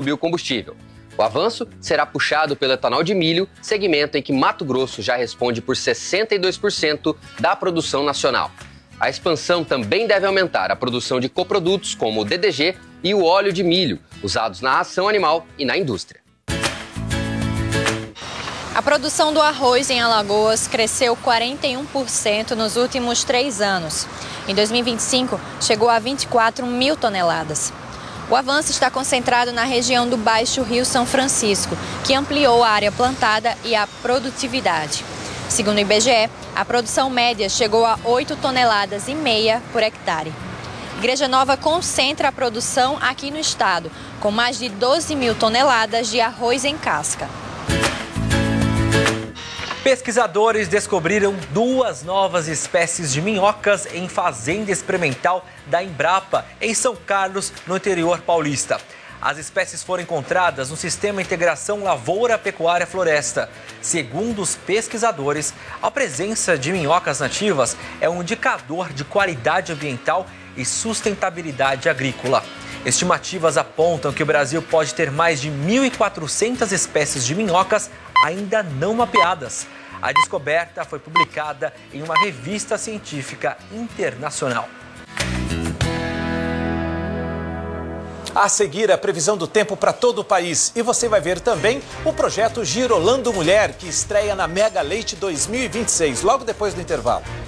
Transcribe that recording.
biocombustível. O avanço será puxado pelo etanol de milho, segmento em que Mato Grosso já responde por 62% da produção nacional. A expansão também deve aumentar a produção de coprodutos como o DDG e o óleo de milho, usados na ração animal e na indústria. A produção do arroz em Alagoas cresceu 41% nos últimos 3 anos. Em 2025, chegou a 24 mil toneladas. O avanço está concentrado na região do Baixo Rio São Francisco, que ampliou a área plantada e a produtividade. Segundo o IBGE, a produção média chegou a 8,5 toneladas por hectare. Igreja Nova concentra a produção aqui no estado, com mais de 12 mil toneladas de arroz em casca. Pesquisadores descobriram 2 novas espécies de minhocas em fazenda experimental da Embrapa, em São Carlos, no interior paulista. As espécies foram encontradas no sistema Integração Lavoura-Pecuária-Floresta. Segundo os pesquisadores, a presença de minhocas nativas é um indicador de qualidade ambiental e sustentabilidade agrícola. Estimativas apontam que o Brasil pode ter mais de 1.400 espécies de minhocas ainda não mapeadas. A descoberta foi publicada em uma revista científica internacional. A seguir, a previsão do tempo para todo o país. E você vai ver também o projeto Girolando Mulher, que estreia na Mega Leite 2026, logo depois do intervalo.